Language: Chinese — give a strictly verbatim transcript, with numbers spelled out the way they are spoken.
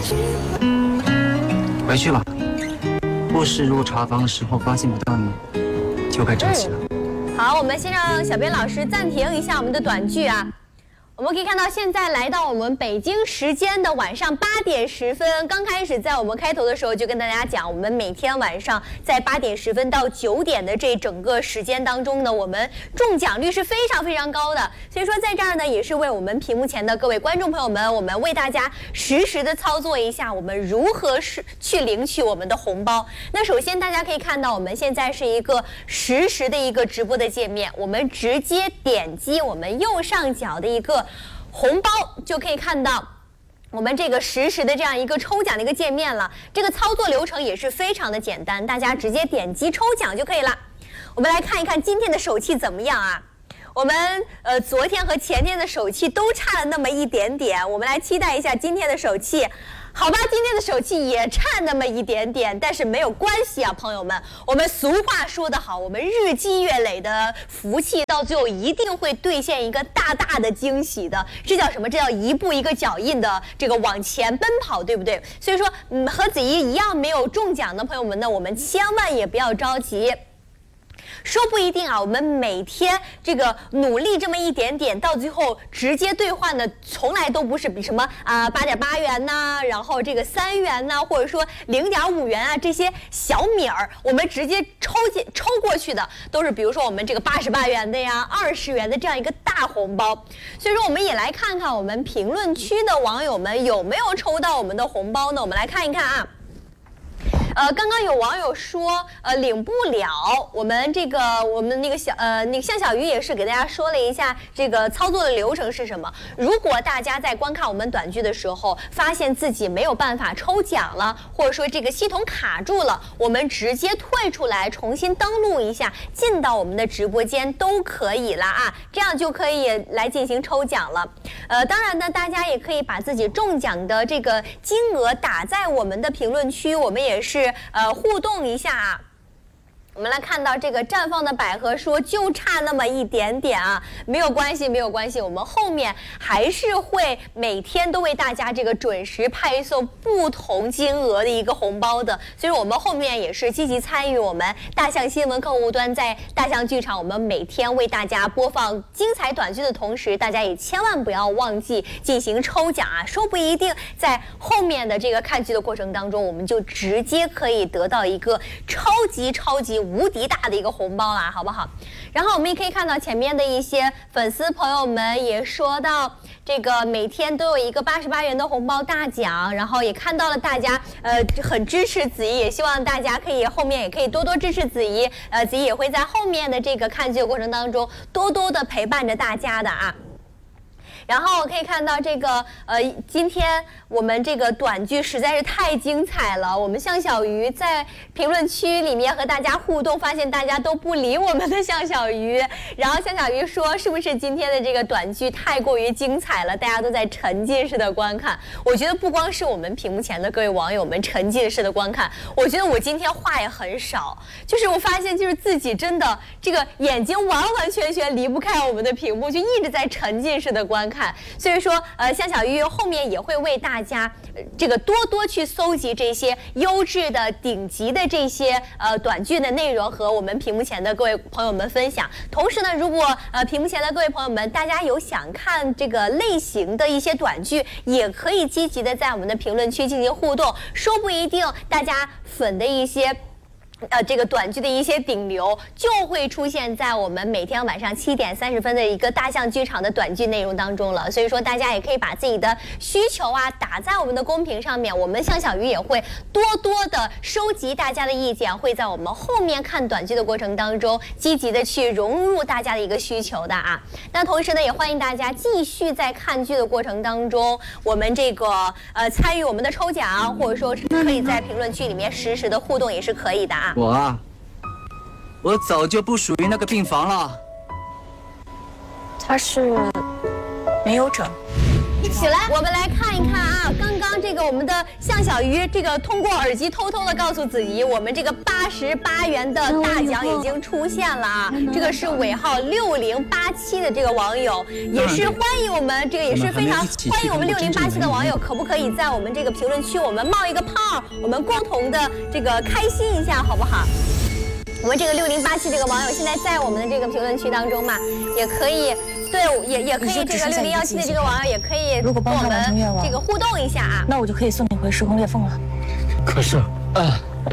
回去吧。护士如果查房的时候发现不到你，就该着急了。 嗯、好，我们先让小编老师暂停一下我们的短剧啊。 我们可以看到，现在来到我们北京时间的晚上八点十分。刚开始在我们开头的时候就跟大家讲，我们每天晚上在八点十分到九点的这整个时间当中呢，我们中奖率是非常非常高的。所以说，在这儿呢，也是为我们屏幕前的各位观众朋友们，我们为大家实时的操作一下，我们如何是去领取我们的红包。那首先大家可以看到，我们现在是一个实时的一个直播的界面，我们直接点击我们右上角的一个 红包就可以看到我们这个实时的这样一个抽奖的一个界面了。这个操作流程也是非常的简单，大家直接点击抽奖就可以了。我们来看一看今天的手气怎么样啊？我们呃昨天和前天的手气都差了那么一点点，我们来期待一下今天的手气。 好吧，今天的手气也差那么一点点，但是没有关系啊，朋友们。我们俗话说得好，我们日积月累的福气，到最后一定会兑现一个大大的惊喜的。这叫什么？这叫一步一个脚印的这个往前奔跑，对不对？所以说，嗯，和子怡一样没有中奖的朋友们呢，我们千万也不要着急。 说不一定啊，我们每天这个努力这么一点点，到最后直接兑换的，从来都不是比什么啊八点八元呐，然后这个三元呐，或者说零点五元啊这些小米儿，我们直接抽进抽过去的，都是比如说我们这个八十八元的呀、二十元的这样一个大红包。所以说，我们也来看看我们评论区的网友们有没有抽到我们的红包呢？我们来看一看啊。 呃，刚刚有网友说，呃，领不了。我们这个，我们那个小，呃，那个向小鱼也是给大家说了一下这个操作的流程是什么。如果大家在观看我们短剧的时候，发现自己没有办法抽奖了，或者说这个系统卡住了，我们直接退出来，重新登录一下，进到我们的直播间都可以了啊，这样就可以来进行抽奖了。呃，当然呢，大家也可以把自己中奖的这个金额打在我们的评论区，我们也是 呃，互动一下啊。 我们来看到这个绽放的百合说，就差那么一点点啊，没有关系，没有关系，我们后面还是会每天都为大家这个准时派送不同金额的一个红包的，所以我们后面也是积极参与我们大象新闻客户端在大象剧场，我们每天为大家播放精彩短剧的同时，大家也千万不要忘记进行抽奖啊，说不一定在后面的这个看剧的过程当中，我们就直接可以得到一个超级超级 无敌大的一个红包啦，好不好？然后我们也可以看到前面的一些粉丝朋友们也说到，这个每天都有一个八十八元的红包大奖，然后也看到了大家呃很支持子怡，也希望大家可以后面也可以多多支持子怡，呃，子怡也会在后面的这个看剧的过程当中多多的陪伴着大家的啊。 然后可以看到这个，呃，今天我们这个短剧实在是太精彩了。我们向小鱼在评论区里面和大家互动，发现大家都不理我们的向小鱼。然后向小鱼说，是不是今天的这个短剧太过于精彩了？大家都在沉浸式的观看。我觉得不光是我们屏幕前的各位网友们沉浸式的观看，我觉得我今天话也很少，就是我发现就是自己真的这个眼睛完完全全离不开我们的屏幕，就一直在沉浸式的观看。 所以说，呃，向小鱼后面也会为大家、呃、这个多多去搜集这些优质的、顶级的这些呃短剧的内容，和我们屏幕前的各位朋友们分享。同时呢，如果呃屏幕前的各位朋友们，大家有想看这个类型的一些短剧，也可以积极的在我们的评论区进行互动，说不一定大家粉的一些 呃，这个短剧的一些顶流就会出现在我们每天晚上七点三十分的一个大象剧场的短剧内容当中了。所以说，大家也可以把自己的需求啊打在我们的公屏上面，我们向小鱼也会多多的收集大家的意见，会在我们后面看短剧的过程当中积极的去融入大家的一个需求的啊。那同时呢，也欢迎大家继续在看剧的过程当中，我们这个呃参与我们的抽奖，或者说可以在评论区里面实时的互动也是可以的啊。 我啊，我早就不属于那个病房了。 他是没有整。 起来，我们来看一看啊，刚刚让这个我们的向小鱼这个通过耳机偷偷的告诉子怡，我们这个八十八元的大奖已经出现了啊！这个是尾号六零八七的这个网友，也是欢迎我们这个也是非常欢迎我们六零八七的网友，可不可以在我们这个评论区我们冒一个泡，我们共同的这个开心一下，好不好？我们这个六零八七这个网友现在在我们的这个评论区当中嘛，也可以。对，也也可以，这个六零幺七的这个网友也可以跟我们这个互动一下啊。 那我就可以送你回时空裂缝了。 可是，哎。